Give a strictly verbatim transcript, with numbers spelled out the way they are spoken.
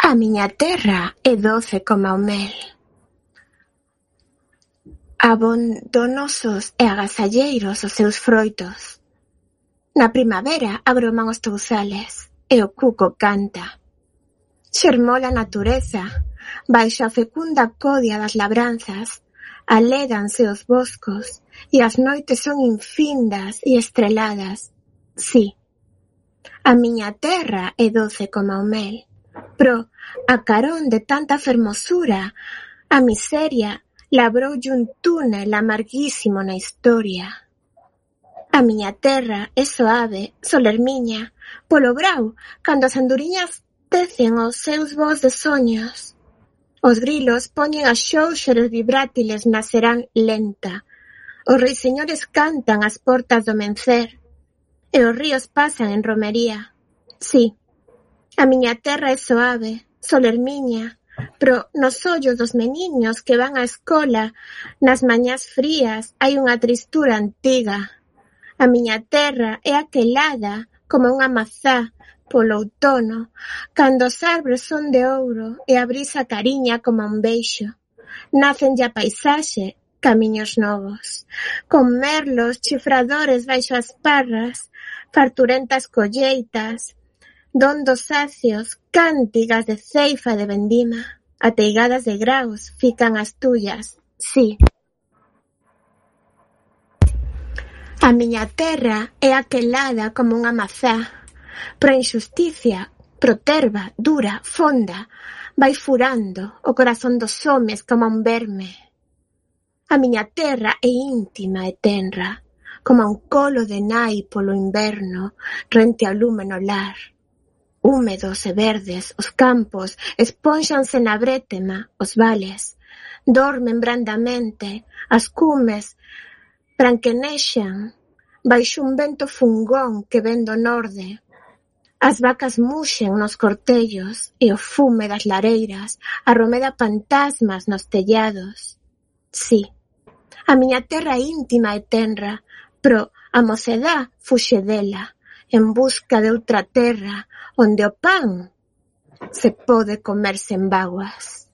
A miña terra é doce coma o mel. Abondonosos e agasalleiros os seus froitos. Na primavera abroman os touzales e o cuco canta. Xermola a natureza, baixo a fecunda codia das labranzas, aléganse os boscos e as noites son infindas e estreladas. Sí, a miña terra é doce coma o mel, pero a carón de tanta fermosura, a miseria labroulle un túnel amarguísimo na historia. A miña terra é soave, solermiña, polo brau, cando as anduriñas tecen os seus voos de soños. Os grilos poñen as xóuxeres vibrátiles na serán lenta. Os ruiseñores cantan ás portas do mencer. E os ríos pasan en romería. Sí, a miña terra é soave, solermiña, pero nos ollos dos meniños que van á escola, nas mañás frías, hai unha tristura antiga. A miña terra é aquelada como unha mazá polo outono, cando os arbres son de ouro e a brisa cariña como un beixo. Nacenlle a paisaxe, camiños novos, con merlos, chifradores baixo as parras, farturentas colleitas, dondos sacios, cántigas de ceifa de vendima, ateigadas de graus fican as tullas, sí. A miña terra é aquelada como unha mazá, pro injusticia, proterva, dura, fonda, vai furando o corazón dos homes como un verme. A miña terra é íntima e tenra, como un colo de nai polo inverno, rente ao lume no lar. Húmedos e verdes, os campos espónxanse na brétema, os vales, dormen brandamente, as cumes branquenexan, baixo un vento fungón que ven do norde. As vacas muxen nos cortellos e o fume das lareiras arromeda fantasmas nos tellados. Sí, a miña terra íntima e tenra, pero a mocedá fuxe dela, en busca de outra terra onde o pan se pode comer sen vaguas.